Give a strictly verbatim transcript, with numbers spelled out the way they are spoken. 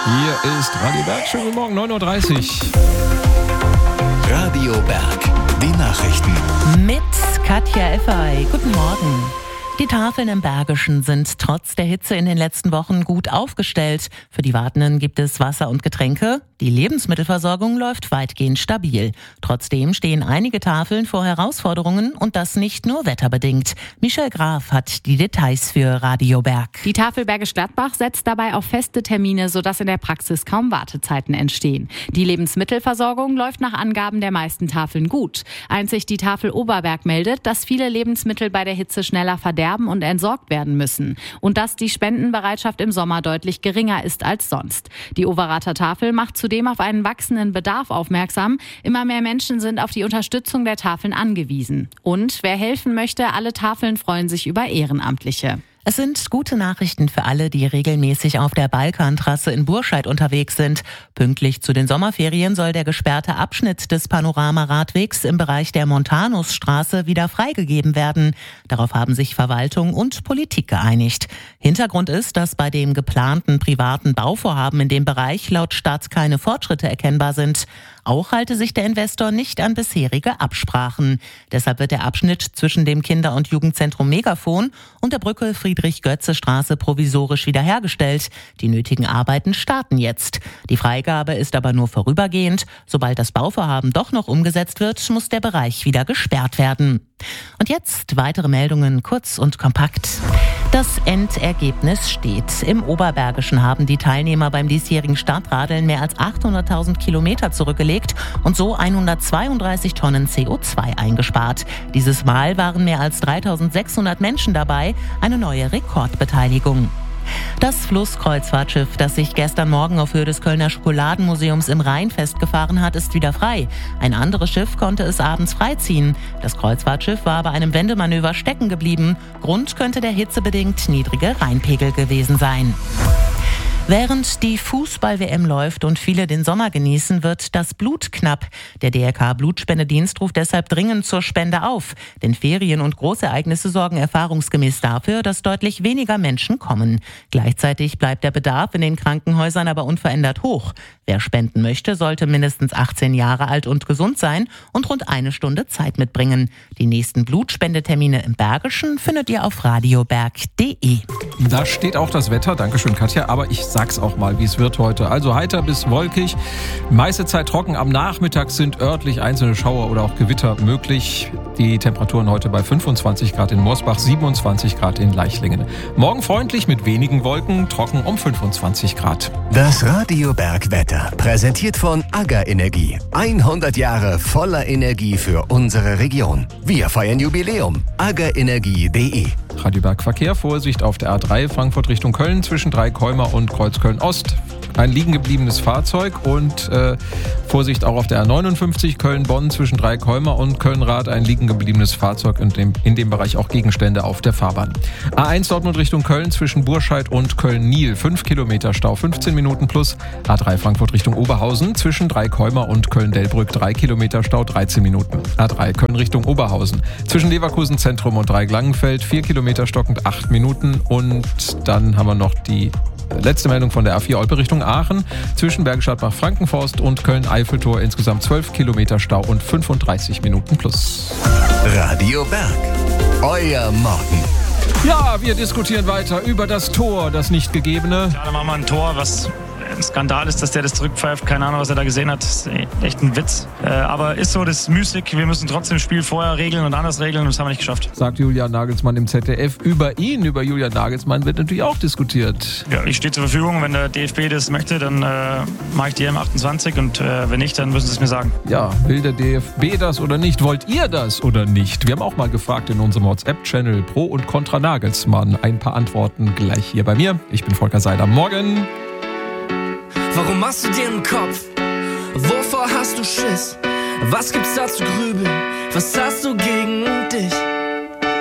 Hier ist Radio Berg. Schönen guten Morgen, neun Uhr dreißig. Radio Berg, die Nachrichten. Mit Katja Effay. Guten Morgen. Die Tafeln im Bergischen sind trotz der Hitze in den letzten Wochen gut aufgestellt. Für die Wartenden gibt es Wasser und Getränke. Die Lebensmittelversorgung läuft weitgehend stabil. Trotzdem stehen einige Tafeln vor Herausforderungen und das nicht nur wetterbedingt. Michelle Graf hat die Details für Radio Berg. Die Tafel Bergisch Gladbach setzt dabei auf feste Termine, sodass in der Praxis kaum Wartezeiten entstehen. Die Lebensmittelversorgung läuft nach Angaben der meisten Tafeln gut. Einzig die Tafel Oberberg meldet, dass viele Lebensmittel bei der Hitze schneller verderben und entsorgt werden müssen. Und dass die Spendenbereitschaft im Sommer deutlich geringer ist als sonst. Die Overater Tafel macht zudem auf einen wachsenden Bedarf aufmerksam. Immer mehr Menschen sind auf die Unterstützung der Tafeln angewiesen. Und wer helfen möchte, alle Tafeln freuen sich über Ehrenamtliche. Es sind gute Nachrichten für alle, die regelmäßig auf der Balkantrasse in Burscheid unterwegs sind. Pünktlich zu den Sommerferien soll der gesperrte Abschnitt des Panorama-Radwegs im Bereich der Montanusstraße wieder freigegeben werden. Darauf haben sich Verwaltung und Politik geeinigt. Hintergrund ist, dass bei dem geplanten privaten Bauvorhaben in dem Bereich laut Stadt keine Fortschritte erkennbar sind. Auch halte sich der Investor nicht an bisherige Absprachen. Deshalb wird der Abschnitt zwischen dem Kinder- und Jugendzentrum Megafon und der Brücke Friedrich-Götze-Straße provisorisch wiederhergestellt. Die nötigen Arbeiten starten jetzt. Die Freigabe ist aber nur vorübergehend. Sobald das Bauvorhaben doch noch umgesetzt wird, muss der Bereich wieder gesperrt werden. Und jetzt weitere Meldungen, kurz und kompakt. Das Endergebnis steht. Im Oberbergischen haben die Teilnehmer beim diesjährigen Stadtradeln mehr als achthunderttausend Kilometer zurückgelegt und so hundertzweiunddreißig Tonnen C O zwei eingespart. Dieses Mal waren mehr als dreitausendsechshundert Menschen dabei, eine neue Rekordbeteiligung. Das Flusskreuzfahrtschiff, das sich gestern Morgen auf Höhe des Kölner Schokoladenmuseums im Rhein festgefahren hat, ist wieder frei. Ein anderes Schiff konnte es abends freiziehen. Das Kreuzfahrtschiff war bei einem Wendemanöver stecken geblieben. Grund könnte der hitzebedingt niedrige Rheinpegel gewesen sein. Während die Fußball-W M läuft und viele den Sommer genießen, wird das Blut knapp. Der D R K-Blutspendedienst ruft deshalb dringend zur Spende auf. Denn Ferien und Großereignisse sorgen erfahrungsgemäß dafür, dass deutlich weniger Menschen kommen. Gleichzeitig bleibt der Bedarf in den Krankenhäusern aber unverändert hoch. Wer spenden möchte, sollte mindestens achtzehn Jahre alt und gesund sein und rund eine Stunde Zeit mitbringen. Die nächsten Blutspendetermine im Bergischen findet ihr auf radioberg punkt de. Da steht auch das Wetter, Dankeschön Katja, aber ich sag's auch mal, wie es wird heute. Also heiter bis wolkig, meiste Zeit trocken, am Nachmittag sind örtlich einzelne Schauer oder auch Gewitter möglich. Die Temperaturen heute bei fünfundzwanzig Grad in Morsbach, siebenundzwanzig Grad in Leichlingen. Morgen freundlich mit wenigen Wolken, trocken um fünfundzwanzig Grad. Das Radio Berg Wetter, präsentiert von AGA Energie. hundert Jahre voller Energie für unsere Region. Wir feiern Jubiläum. aga energie punkt de. Radio Berg Verkehr, Vorsicht auf der A drei Frankfurt Richtung Köln zwischen Dreikäumer und Kreuzköln Ost. Ein liegen gebliebenes Fahrzeug und äh, Vorsicht auch auf der A neunundfünfzig Köln-Bonn zwischen Dreikäumer und Köln-Rad. Ein liegen gebliebenes Fahrzeug und in dem, in dem Bereich auch Gegenstände auf der Fahrbahn. A eins Dortmund Richtung Köln zwischen Burscheid und Köln-Niel. fünf Kilometer Stau, fünfzehn Minuten plus. A drei Frankfurt Richtung Oberhausen zwischen Dreikäumer und Köln-Delbrück. drei Kilometer Stau, dreizehn Minuten. A drei Köln Richtung Oberhausen zwischen Leverkusen Zentrum und Dreieck-Langenfeld. vier Kilometer stockend, acht Minuten. Und dann haben wir noch die letzte Meldung von der A vier Olpe Richtung Aachen zwischen Bergisch Gladbach Frankenforst und Köln-Eiffeltor. Insgesamt zwölf Kilometer Stau und fünfunddreißig Minuten plus. Radio Berg, euer Morgen. Ja, wir diskutieren weiter über das Tor, das nicht gegebene. Ja, dann machen wir ein Tor, was ein Skandal ist, dass der das zurückpfeift. Keine Ahnung, was er da gesehen hat. Das ist echt ein Witz. Äh, aber ist so, das ist müßig. Wir müssen trotzdem das Spiel vorher regeln und anders regeln und das haben wir nicht geschafft. Sagt Julian Nagelsmann im Z D F. Über ihn, über Julian Nagelsmann wird natürlich auch diskutiert. Ja, ich stehe zur Verfügung. Wenn der D F B das möchte, dann äh, mache ich die M achtundzwanzig und äh, wenn nicht, dann müssen sie es mir sagen. Ja, will der D F B das oder nicht? Wollt ihr das oder nicht? Wir haben auch mal gefragt in unserem WhatsApp-Channel Pro und Contra Nagelsmann. Ein paar Antworten gleich hier bei mir. Ich bin Volker Seiler. Morgen. Warum machst du dir einen Kopf? Wovor hast du Schiss? Was gibt's da zu grübeln? Was hast du gegen dich?